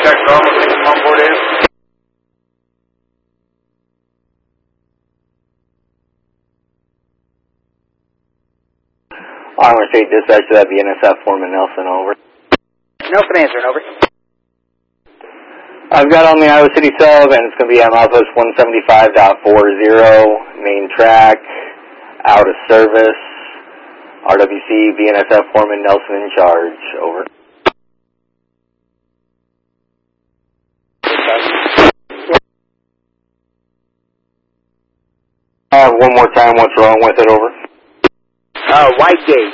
check Bravo 6 on board in. Armor State Dispatch to that BNSF Foreman Nelson, over. Nelson answering, over. I've got on the Iowa City sub, and it's going to be on Outpost 175.40, main track, out of service, RWC, BNSF Foreman Nelson in charge, over. One more time, what's wrong with it, over? White gate.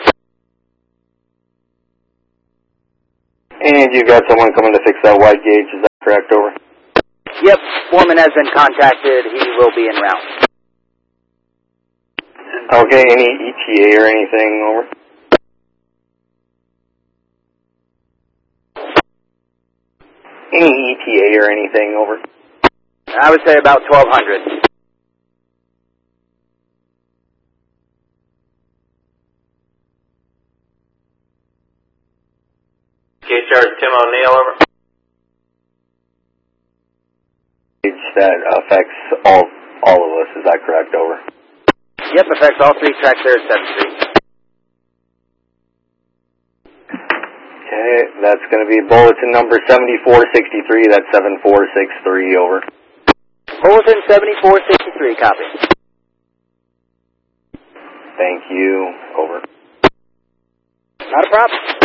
And you've got someone coming to fix that white gauge, is that correct, over? Yep, Foreman has been contacted. He will be en route. Okay, any ETA or anything, over? Any ETA or anything, over? I would say about 1200. KCR Tim O'Neill, over. That affects all of us, is that correct, over? Yep, affects all three tracks there at 7th Street. Okay, that's going to be bulletin number 7463, that's 7463, over. Bulletin 7463, copy. Thank you, over. Not a problem.